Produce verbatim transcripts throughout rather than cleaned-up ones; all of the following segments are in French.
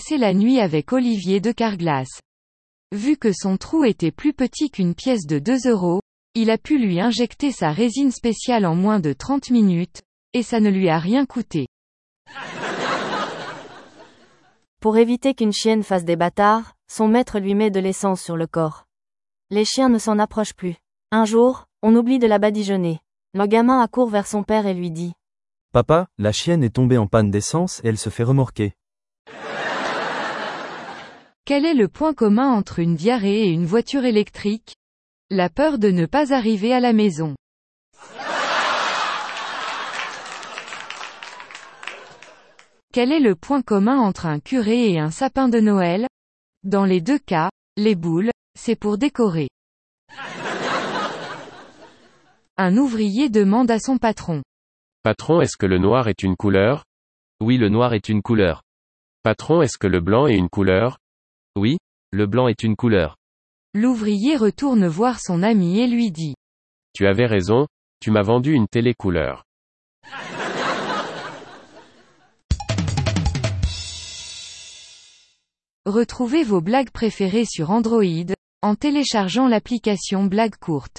passé la nuit avec Olivier de Carglass. Vu que son trou était plus petit qu'une pièce de deux euros, il a pu lui injecter sa résine spéciale en moins de trente minutes, et ça ne lui a rien coûté. Pour éviter qu'une chienne fasse des bâtards, son maître lui met de l'essence sur le corps. Les chiens ne s'en approchent plus. Un jour, on oublie de la badigeonner. Le gamin accourt vers son père et lui dit : Papa, la chienne est tombée en panne d'essence et elle se fait remorquer. Quel est le point commun entre une diarrhée et une voiture électrique ? La peur de ne pas arriver à la maison. Quel est le point commun entre un curé et un sapin de Noël ? Dans les deux cas, les boules, c'est pour décorer. Un ouvrier demande à son patron. Patron, est-ce que le noir est une couleur ? Oui, le noir est une couleur. Patron, est-ce que le blanc est une couleur ? Oui, le blanc est une couleur. L'ouvrier retourne voir son ami et lui dit : Tu avais raison, tu m'as vendu une télé couleur. Retrouvez vos blagues préférées sur Android, en téléchargeant l'application Blagues courtes.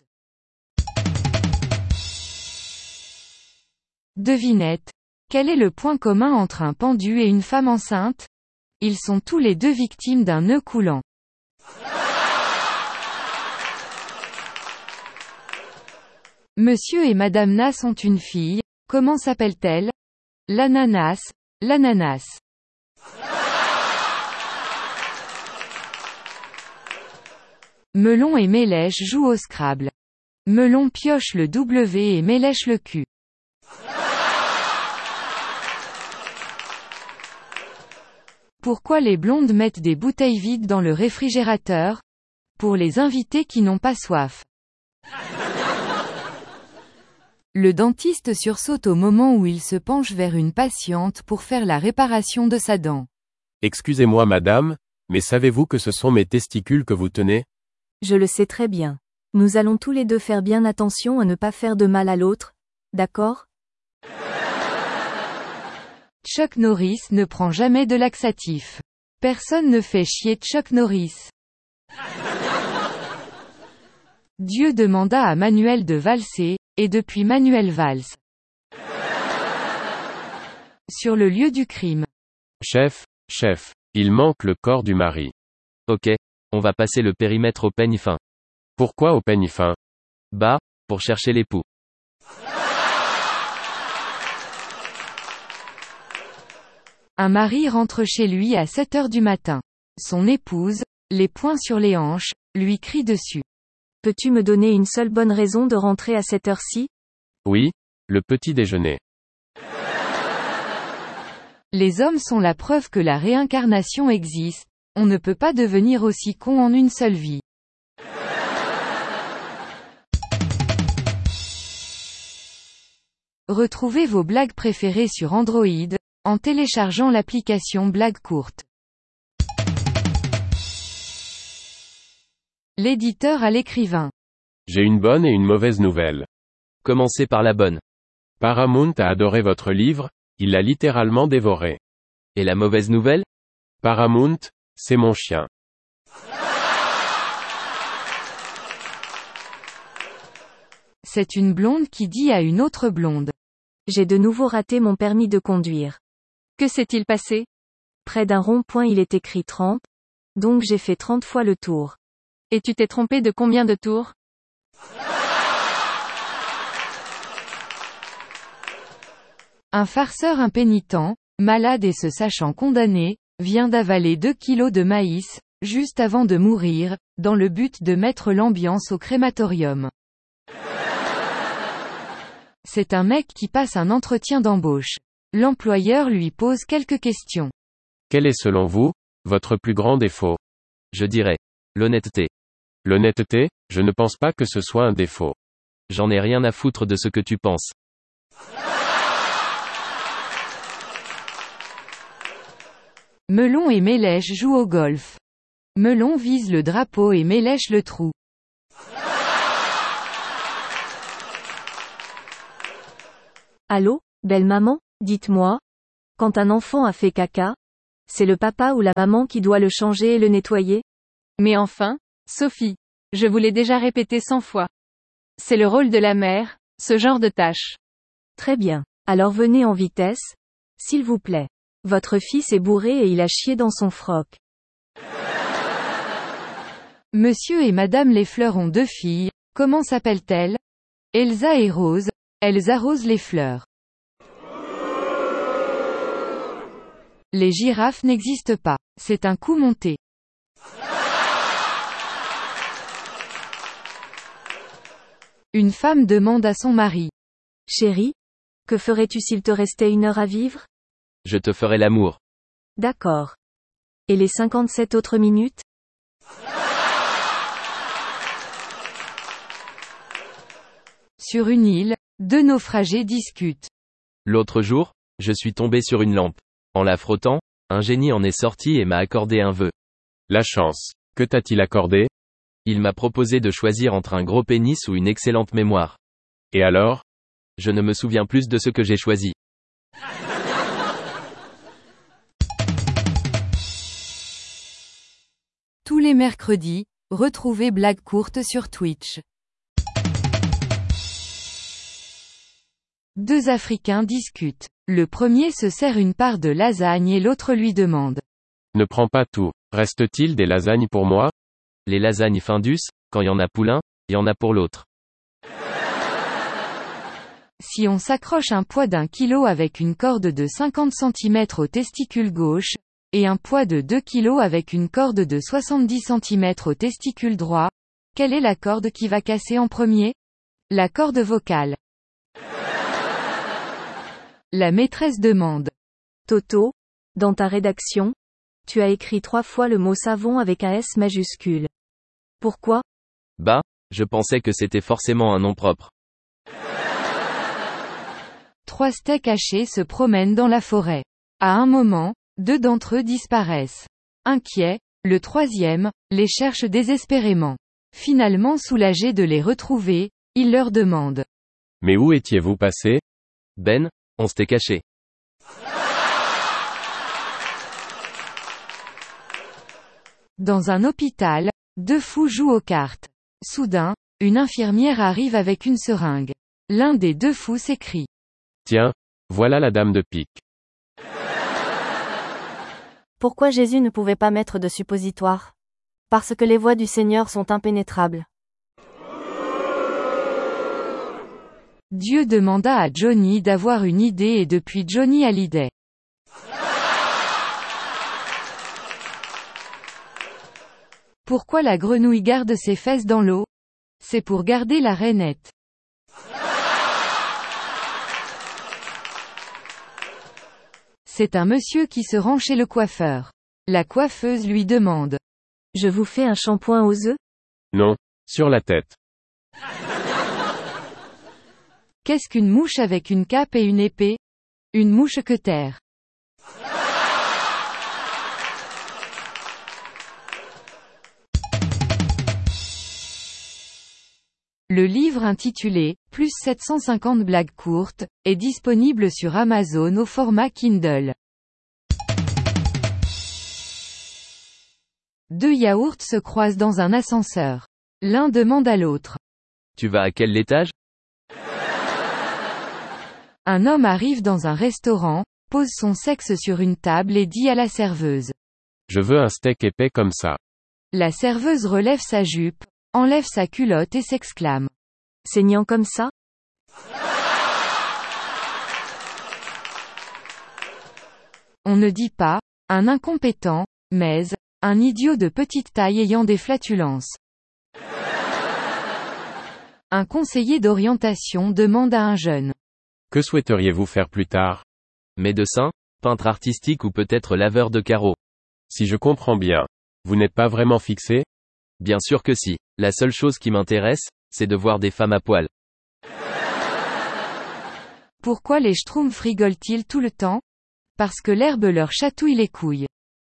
Devinette. Quel est le point commun entre un pendu et une femme enceinte ? Ils sont tous les deux victimes d'un nœud coulant. Monsieur et Madame Nas ont une fille, comment s'appelle-t-elle ? L'ananas, l'ananas. Melon et Mélèche jouent au Scrabble. Melon pioche le W et Mélèche le Q. Pourquoi les blondes mettent des bouteilles vides dans le réfrigérateur ? Pour les invités qui n'ont pas soif. Le dentiste sursaute au moment où il se penche vers une patiente pour faire la réparation de sa dent. Excusez-moi madame, mais savez-vous que ce sont mes testicules que vous tenez ? Je le sais très bien. Nous allons tous les deux faire bien attention à ne pas faire de mal à l'autre, d'accord ? Chuck Norris ne prend jamais de laxatif. Personne ne fait chier Chuck Norris. Dieu demanda à Manuel de valser, et depuis Manuel valse. Sur le lieu du crime. Chef, chef, il manque le corps du mari. Ok, on va passer le périmètre au peigne fin. Pourquoi au peigne fin ? Bah, pour chercher l'époux. Un mari rentre chez lui à sept heures du matin. Son épouse, les poings sur les hanches, lui crie dessus. Peux-tu me donner une seule bonne raison de rentrer à cette heure-ci ? Oui, le petit déjeuner. Les hommes sont la preuve que la réincarnation existe, on ne peut pas devenir aussi con en une seule vie. Retrouvez vos blagues préférées sur Android, en téléchargeant l'application Blagues courtes. L'éditeur à l'écrivain. J'ai une bonne et une mauvaise nouvelle. Commencez par la bonne. Paramount a adoré votre livre, il l'a littéralement dévoré. Et la mauvaise nouvelle ? Paramount, c'est mon chien. C'est une blonde qui dit à une autre blonde. J'ai de nouveau raté mon permis de conduire. Que s'est-il passé ? Près d'un rond-point il est écrit trente, donc j'ai fait trente fois le tour. Et tu t'es trompé de combien de tours ? Un farceur impénitent, malade et se sachant condamné, vient d'avaler deux kilos de maïs, juste avant de mourir, dans le but de mettre l'ambiance au crématorium. C'est un mec qui passe un entretien d'embauche. L'employeur lui pose quelques questions. Quel est selon vous, votre plus grand défaut ? Je dirais, l'honnêteté. L'honnêteté, je ne pense pas que ce soit un défaut. J'en ai rien à foutre de ce que tu penses. Melon et Mélèche jouent au golf. Melon vise le drapeau et Mélèche le trou. Allô, belle maman, dites-moi. Quand un enfant a fait caca, C'est le papa ou la maman qui doit le changer et le nettoyer? Mais enfin, Sophie. Je vous l'ai déjà répété cent fois. C'est le rôle de la mère, ce genre de tâche. Très bien. Alors venez en vitesse, s'il vous plaît. Votre fils est bourré et il a chié dans son froc. Monsieur et Madame Lefleur ont deux filles, comment s'appellent-elles? Elsa et Rose, elles arrosent les fleurs. Les girafes n'existent pas, c'est un coup monté. Une femme demande à son mari. Chérie, que ferais-tu s'il te restait une heure à vivre? Je te ferai l'amour. D'accord. Et les cinquante-sept autres minutes? Sur une île, deux naufragés discutent. L'autre jour, je suis tombé sur une lampe. En la frottant, un génie en est sorti et m'a accordé un vœu. La chance. Que t'a-t-il accordé? Il m'a proposé de choisir entre un gros pénis ou une excellente mémoire. Et alors? Je ne me souviens plus de ce que j'ai choisi. Tous les mercredis, retrouvez Blague courte sur Twitch. Deux Africains discutent. Le premier se sert une part de lasagne et l'autre lui demande. Ne prends pas tout. Reste-t-il des lasagnes pour moi? Les lasagnes Findus, quand y en a pour l'un, y en a pour l'autre. Si on s'accroche un poids d'un kilo avec une corde de cinquante centimètres au testicule gauche, et un poids de deux kilos avec une corde de soixante-dix centimètres au testicule droit, quelle est la corde qui va casser en premier? La corde vocale. La maîtresse demande. Toto, dans ta rédaction, tu as écrit trois fois le mot savon avec un S majuscule. Pourquoi? Bah, je pensais que c'était forcément un nom propre. Trois steaks hachés se promènent dans la forêt. À un moment, deux d'entre eux disparaissent. Inquiet, le troisième, les cherche désespérément. Finalement soulagé de les retrouver, il leur demande. Mais où étiez-vous passé? Ben, on s'était caché. Dans un hôpital, deux fous jouent aux cartes. Soudain, une infirmière arrive avec une seringue. L'un des deux fous s'écrie. Tiens, voilà la dame de pique. Pourquoi Jésus ne pouvait pas mettre de suppositoire? Parce que les voies du Seigneur sont impénétrables. Dieu demanda à Johnny d'avoir une idée et depuis Johnny a l'idée. Pourquoi la grenouille garde ses fesses dans l'eau? C'est pour garder la rainette. C'est un monsieur qui se rend chez le coiffeur. La coiffeuse lui demande. Je vous fais un shampoing aux œufs? Non, sur la tête. Qu'est-ce qu'une mouche avec une cape et une épée? Une mouche-queutère. Le livre intitulé « Plus sept cent cinquante blagues courtes » est disponible sur Amazon au format Kindle. Deux yaourts se croisent dans un ascenseur. L'un demande à l'autre. Tu vas à quel étage? Un homme arrive dans un restaurant, pose son sexe sur une table et dit à la serveuse. Je veux un steak épais comme ça. La serveuse relève sa jupe, enlève sa culotte et s'exclame. Saignant comme ça? On ne dit pas, un incompétent, mais, un idiot de petite taille ayant des flatulences. Un conseiller d'orientation demande à un jeune. Que souhaiteriez-vous faire plus tard? Médecin, peintre artistique ou peut-être laveur de carreaux. Si je comprends bien, vous n'êtes pas vraiment fixé? Bien sûr que si. La seule chose qui m'intéresse, c'est de voir des femmes à poil. Pourquoi les schtroumpfs rigolent-ils tout le temps? Parce que l'herbe leur chatouille les couilles.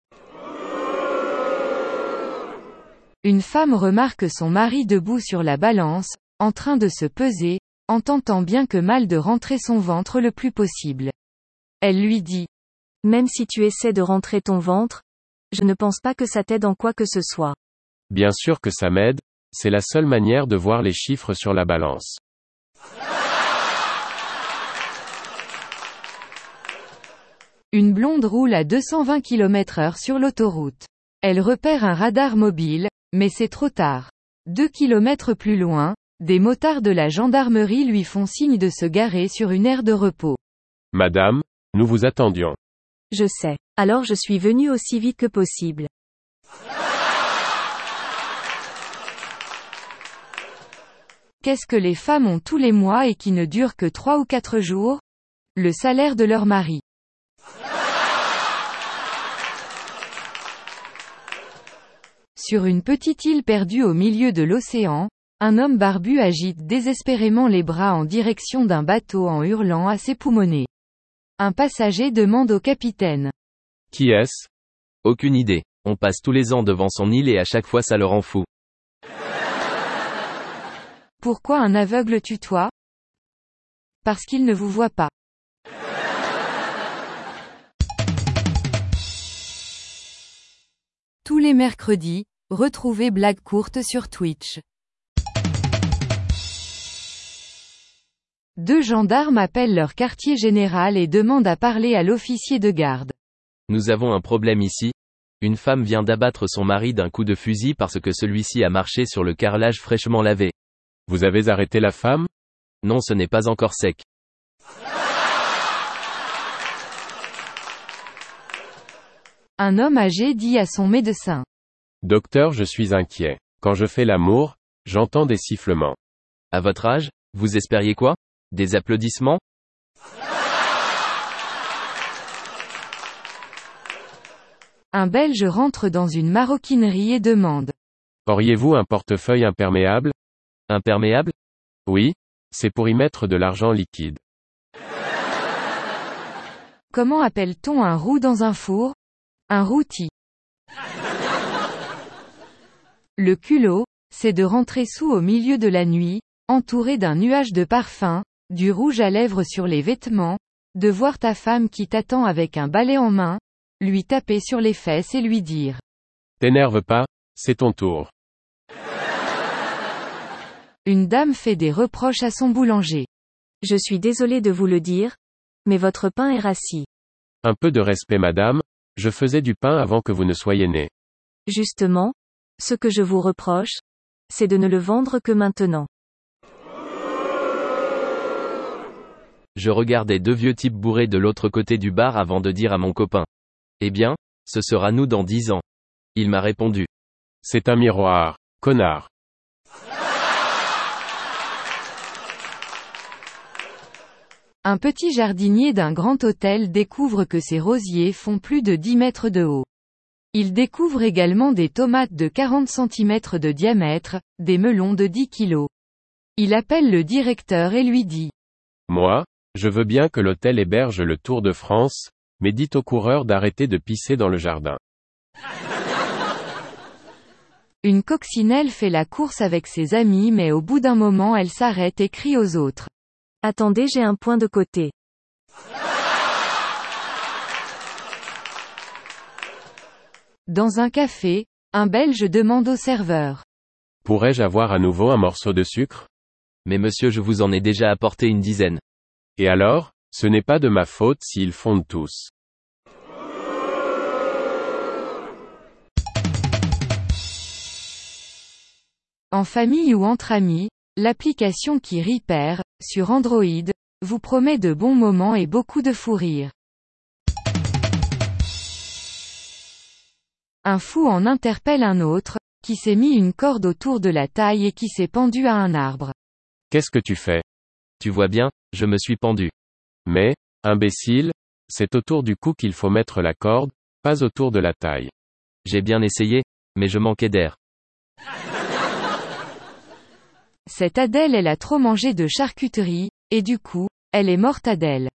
Une femme remarque son mari debout sur la balance, en train de se peser, en tentant bien que mal de rentrer son ventre le plus possible. Elle lui dit. Même si tu essaies de rentrer ton ventre, je ne pense pas que ça t'aide en quoi que ce soit. Bien sûr que ça m'aide, c'est la seule manière de voir les chiffres sur la balance. Une blonde roule à deux cent vingt kilomètres heure sur l'autoroute. Elle repère un radar mobile, mais c'est trop tard. Deux kilomètres plus loin, des motards de la gendarmerie lui font signe de se garer sur une aire de repos. Madame, nous vous attendions. Je sais. Alors je suis venu aussi vite que possible. Qu'est-ce que les femmes ont tous les mois et qui ne durent que trois ou quatre jours? Le salaire de leur mari. Sur une petite île perdue au milieu de l'océan, un homme barbu agite désespérément les bras en direction d'un bateau en hurlant à ses poumonnets. Un passager demande au capitaine. Qui est-ce? Aucune idée. On passe tous les ans devant son île et à chaque fois ça le rend fou. Pourquoi un aveugle tutoie? Parce qu'il ne vous voit pas. Tous les mercredis, retrouvez Blague courte sur Twitch. Deux gendarmes appellent leur quartier général et demandent à parler à l'officier de garde. Nous avons un problème ici. Une femme vient d'abattre son mari d'un coup de fusil parce que celui-ci a marché sur le carrelage fraîchement lavé. Vous avez arrêté la femme? Non, ce n'est pas encore sec. Un homme âgé dit à son médecin. Docteur, je suis inquiet. Quand je fais l'amour, j'entends des sifflements. À votre âge, vous espériez quoi? Des applaudissements? Un Belge rentre dans une maroquinerie et demande. Auriez-vous un portefeuille imperméable? Imperméable? Oui. C'est pour y mettre de l'argent liquide. Comment appelle-t-on un roux dans un four? Un rôti. Le culot, c'est de rentrer sous au milieu de la nuit, entouré d'un nuage de parfum, du rouge à lèvres sur les vêtements, de voir ta femme qui t'attend avec un balai en main, lui taper sur les fesses et lui dire. T'énerve pas, c'est ton tour. Une dame fait des reproches à son boulanger. Je suis désolé de vous le dire, mais votre pain est rassis. Un peu de respect madame, je faisais du pain avant que vous ne soyez née. Justement, ce que je vous reproche, c'est de ne le vendre que maintenant. Je regardais deux vieux types bourrés de l'autre côté du bar avant de dire à mon copain. Eh bien, ce sera nous dans dix ans. Il m'a répondu. C'est un miroir, connard. Un petit jardinier d'un grand hôtel découvre que ses rosiers font plus de dix mètres de haut. Il découvre également des tomates de quarante centimètres de diamètre, des melons de dix kilos. Il appelle le directeur et lui dit. Moi, je veux bien que l'hôtel héberge le Tour de France, mais dites aux coureurs d'arrêter de pisser dans le jardin. Une coccinelle fait la course avec ses amis mais au bout d'un moment elle s'arrête et crie aux autres. Attendez, j'ai un point de côté. Dans un café, un Belge demande au serveur. Pourrais-je avoir à nouveau un morceau de sucre? Mais monsieur, je vous en ai déjà apporté une dizaine. Et alors, ce n'est pas de ma faute s'ils fondent tous. En famille ou entre amis, l'application qui Repair, sur Android, vous promet de bons moments et beaucoup de fou rire. Un fou en interpelle un autre, qui s'est mis une corde autour de la taille et qui s'est pendu à un arbre. Qu'est-ce que tu fais? Tu vois bien, je me suis pendu. Mais, imbécile, c'est autour du cou qu'il faut mettre la corde, pas autour de la taille. J'ai bien essayé, mais je manquais d'air. Cette Adèle elle a trop mangé de charcuterie, et du coup, elle est morte Adèle.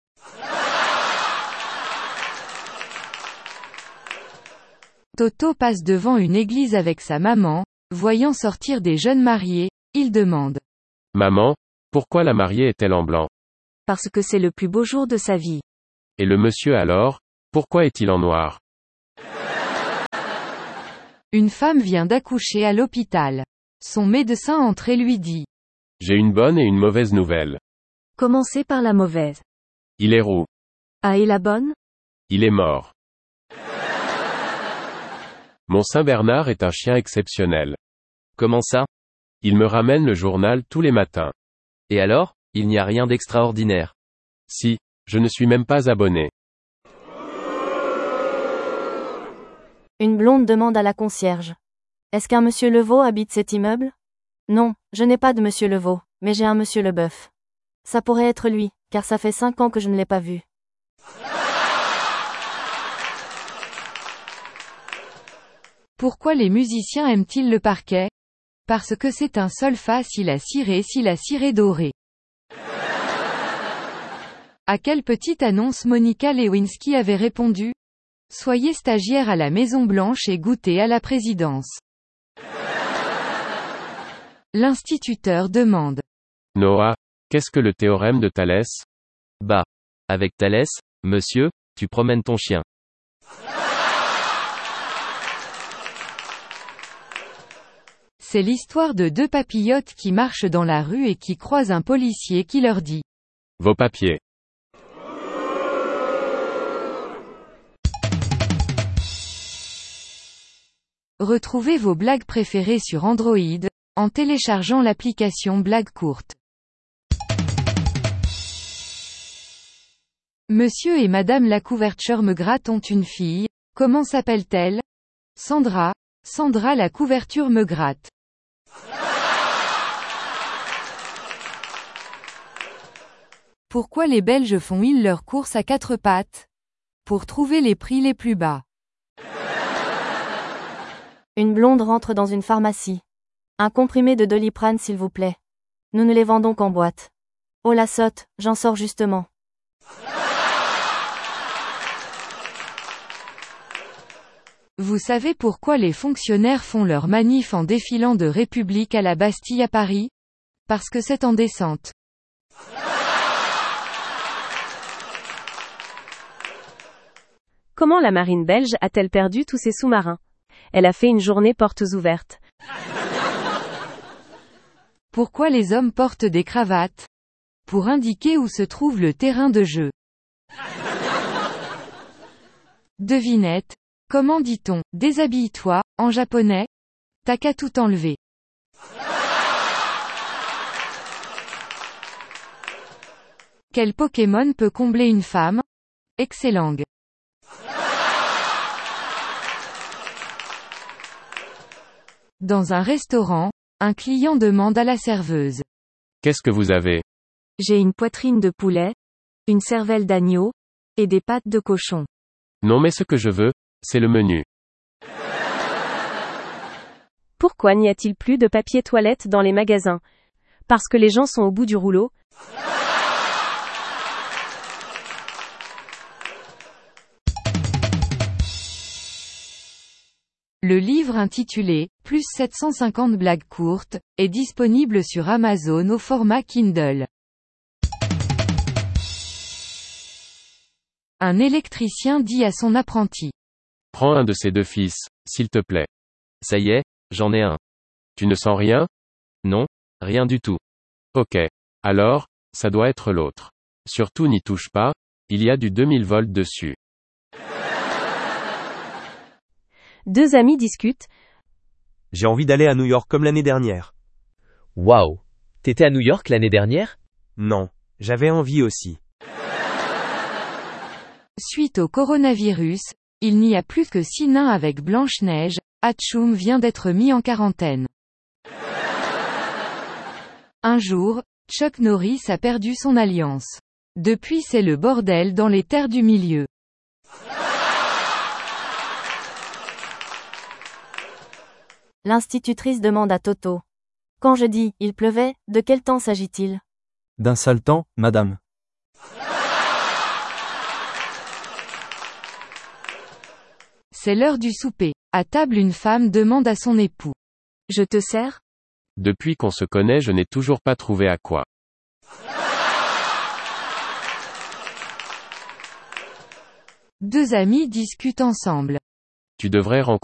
Toto passe devant une église avec sa maman, voyant sortir des jeunes mariés, il demande. Maman, pourquoi la mariée est-elle en blanc? Parce que c'est le plus beau jour de sa vie. Et le monsieur alors, Pourquoi est-il en noir? Une femme vient d'accoucher à l'hôpital. Son médecin entre et lui dit. J'ai une bonne et une mauvaise nouvelle. Commencez par la mauvaise. Il est roux. Ah, et la bonne? Il est mort. Mon Saint-Bernard est un chien exceptionnel. Comment ça? Il me ramène le journal tous les matins. Et alors, il n'y a rien d'extraordinaire. Si, je ne suis même pas abonné. Une blonde demande à la concierge. Est-ce qu'un monsieur Levaux habite cet immeuble? Non, je n'ai pas de monsieur Levaux, mais j'ai un monsieur Leboeuf. Ça pourrait être lui, car ça fait cinq ans que je ne l'ai pas vu. Pourquoi les musiciens aiment-ils le parquet? Parce que c'est un sol facile à cirer si la cire est dorée. À quelle petite annonce Monica Lewinsky avait répondu? Soyez stagiaire à la Maison Blanche et goûtez à la présidence. L'instituteur demande. Noah, qu'est-ce que le théorème de Thalès? Bah. Avec Thalès, monsieur, tu promènes ton chien. C'est l'histoire de deux papillotes qui marchent dans la rue et qui croisent un policier qui leur dit. Vos papiers. Retrouvez vos blagues préférées sur Android, en téléchargeant l'application Blague Courte. Monsieur et Madame la couverture me gratte ont une fille, comment s'appelle-t-elle? Sandra, Sandra la couverture me gratte. Pourquoi les Belges font-ils leurs courses à quatre pattes? Pour trouver les prix les plus bas. Une blonde rentre dans une pharmacie. Un comprimé de Doliprane s'il vous plaît. Nous ne les vendons qu'en boîte. Oh la sotte, j'en sors justement. Vous savez pourquoi les fonctionnaires font leur manif en défilant de République à la Bastille à Paris? Parce que c'est en descente. Comment la marine belge a-t-elle perdu tous ses sous-marins? Elle a fait une journée portes ouvertes. Pourquoi les hommes portent des cravates? Pour indiquer où se trouve le terrain de jeu. Devinette. Comment dit-on « déshabille-toi » en japonais? T'as qu'à tout enlever. Quel Pokémon peut combler une femme? Excellent. Dans un restaurant, un client demande à la serveuse. Qu'est-ce que vous avez? J'ai une poitrine de poulet, une cervelle d'agneau, et des pattes de cochon. Non mais ce que je veux, c'est le menu. Pourquoi n'y a-t-il plus de papier toilette dans les magasins? Parce que les gens sont au bout du rouleau? Le livre intitulé « Plus sept cent cinquante blagues courtes » est disponible sur Amazon au format Kindle. Un électricien dit à son apprenti. Prends un de ces deux fils, s'il te plaît. Ça y est, j'en ai un. Tu ne sens rien? Non, rien du tout. Ok. Alors, ça doit être l'autre. Surtout n'y touche pas, il y a du deux mille volts dessus. Deux amis discutent. J'ai envie d'aller à New York comme l'année dernière. Waouh! T'étais à New York l'année dernière? Non, j'avais envie aussi. Suite au coronavirus, il n'y a plus que six nains avec Blanche-Neige, Hatchoum vient d'être mis en quarantaine. Un jour, Chuck Norris a perdu son alliance. Depuis c'est le bordel dans les terres du milieu. L'institutrice demande à Toto. Quand je dis « il pleuvait », de quel temps s'agit-il? D'un sale temps, madame. C'est l'heure du souper. À table une femme demande à son époux. Je te sers? Depuis qu'on se connaît je n'ai toujours pas trouvé à quoi. Deux amis discutent ensemble. Tu devrais rencontrer